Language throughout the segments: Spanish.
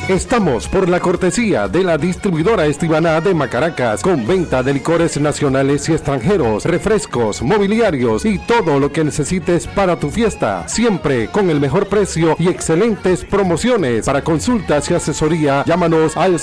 Estamos por la cortesía de la distribuidora Estivaná de Macaracas, con venta de licores nacionales y extranjeros, refrescos, mobiliarios y todo lo que necesites para tu fiesta, siempre con el mejor precio y excelentes promociones. Para consultas y asesoría, llámanos al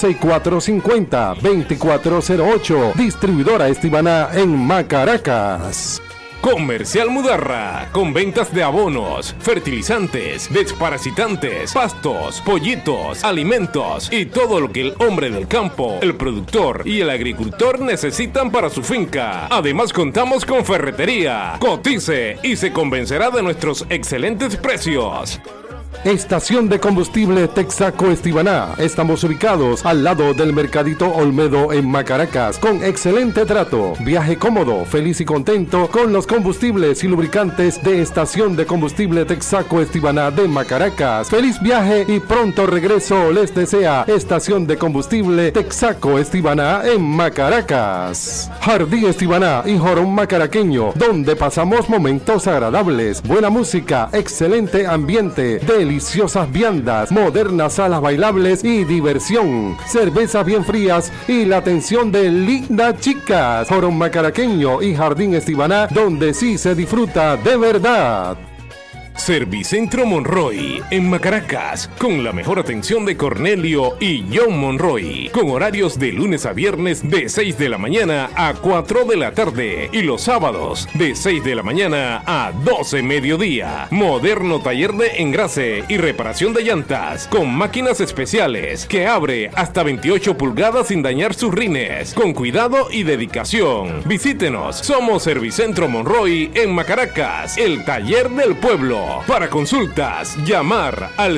6450-2408. Distribuidora Estivaná en Macaracas. Comercial Mudarra, con ventas de abonos, fertilizantes, desparasitantes, pastos, pollitos, alimentos y todo lo que el hombre del campo, el productor y el agricultor necesitan para su finca. Además contamos con ferretería. Cotice y se convencerá de nuestros excelentes precios. Estación de combustible Texaco Estivaná. Estamos ubicados al lado del Mercadito Olmedo en Macaracas, con excelente trato. Viaje cómodo, feliz y contento con los combustibles y lubricantes de Estación de combustible Texaco Estivaná de Macaracas. Feliz viaje y pronto regreso les desea Estación de combustible Texaco Estivaná en Macaracas. Jardín Estivaná y Jorón Macaraqueño, donde pasamos momentos agradables, buena música, excelente ambiente, deliciosas viandas, modernas salas bailables y diversión, cervezas bien frías y la atención de lindas chicas. Jorón Macaraqueño y Jardín Estivaná, donde sí se disfruta de verdad. Servicentro Monroy en Macaracas, con la mejor atención de Cornelio y John Monroy, con horarios de lunes a viernes de 6 de la mañana a 4 de la tarde y los sábados de 6 de la mañana a 12 mediodía. Moderno taller de engrase y reparación de llantas, con máquinas especiales que abre hasta 28 pulgadas sin dañar sus rines, con cuidado y dedicación. Visítenos, somos Servicentro Monroy en Macaracas, el taller del pueblo. Para consultas, llamar al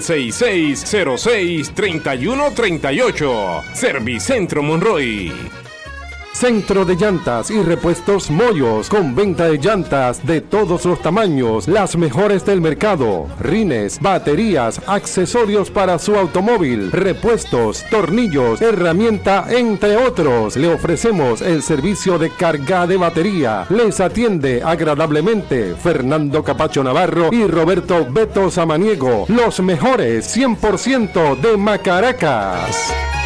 6606-3138. Servicentro Monroy. Centro de Llantas y Repuestos Moyos, con venta de llantas de todos los tamaños, las mejores del mercado, rines, baterías, accesorios para su automóvil, repuestos, tornillos, herramienta, entre otros. Le ofrecemos el servicio de carga de batería. Les atiende agradablemente Fernando Capacho Navarro y Roberto Beto Samaniego, los mejores 100% de Macaracas.